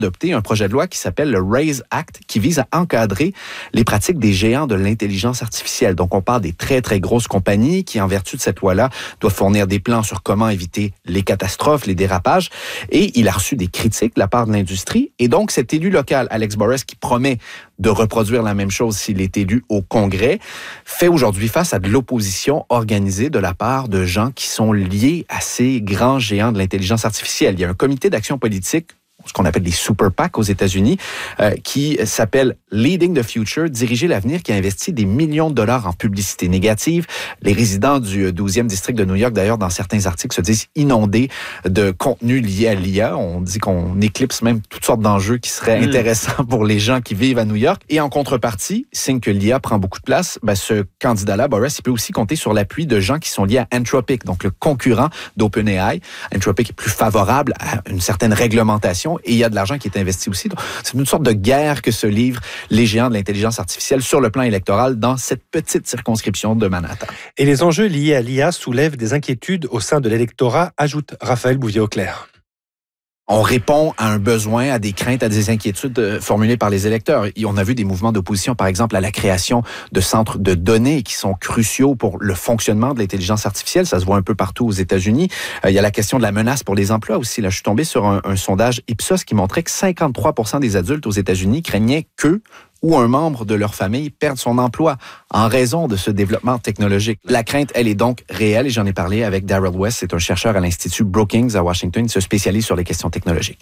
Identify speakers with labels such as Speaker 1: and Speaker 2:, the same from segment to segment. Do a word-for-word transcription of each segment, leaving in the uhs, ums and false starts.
Speaker 1: adopté un projet de loi qui s'appelle le RAISE Act, qui vise à encadrer les pratiques des géants de l'intelligence artificielle. Donc, on parle des très, très grosses compagnies qui, en vertu de cette loi-là, doivent fournir des plans sur comment éviter les catastrophes, les dérapages. Et il a reçu des critiques de la part de l'industrie. Et donc, cet élu local, Alex Borres, qui promet de reproduire la même chose s'il est élu au Congrès, fait aujourd'hui face à de l'opposition organisée de la part de gens qui sont liés à ces grands géants de l'intelligence artificielle. Il y a un comité d'action politique, ce qu'on appelle des super PAC aux États-Unis, euh, qui s'appelle Leading the Future, Diriger l'avenir, qui a investi des millions de dollars en publicité négative. Les résidents du douzième district de New York, d'ailleurs, dans certains articles, se disent inondés de contenu lié à l'I A. On dit qu'on éclipse même toutes sortes d'enjeux qui seraient mmh. intéressants pour les gens qui vivent à New York. Et en contrepartie, signe que l'I A prend beaucoup de place, ben, ce candidat-là, Borres, il peut aussi compter sur l'appui de gens qui sont liés à Anthropic, donc le concurrent d'OpenAI. Anthropic est plus favorable à une certaine réglementation et il y a de l'argent qui est investi aussi. Donc, c'est une sorte de guerre que se livrent les géants de l'intelligence artificielle sur le plan électoral dans cette petite circonscription de Manhattan.
Speaker 2: Et les enjeux liés à l'I A soulèvent des inquiétudes au sein de l'électorat, ajoute Raphaël Bouvier-Auclair.
Speaker 1: On répond à un besoin, à des craintes, à des inquiétudes formulées par les électeurs. Et on a vu des mouvements d'opposition, par exemple, à la création de centres de données qui sont cruciaux pour le fonctionnement de l'intelligence artificielle. Ça se voit un peu partout aux États-Unis. Euh, il y a la question de la menace pour les emplois aussi. Là, je suis tombé sur un, un sondage Ipsos qui montrait que cinquante-trois pour cent des adultes aux États-Unis craignaient qu'eux ou un membre de leur famille perde son emploi en raison de ce développement technologique. La crainte, elle est donc réelle et j'en ai parlé avec Darrell West, c'est un chercheur à l'Institut Brookings à Washington, il se spécialise sur les questions technologiques.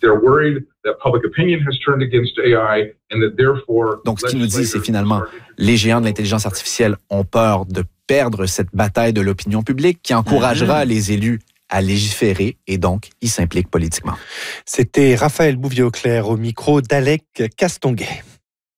Speaker 1: Donc, ce qu'il nous dit, c'est finalement, les géants de l'intelligence artificielle ont peur de perdre cette bataille de l'opinion publique qui encouragera mm-hmm. les élus à légiférer et donc ils s'impliquent politiquement.
Speaker 2: C'était Raphaël Bouvier-Auclair au micro d'Alec Castonguay.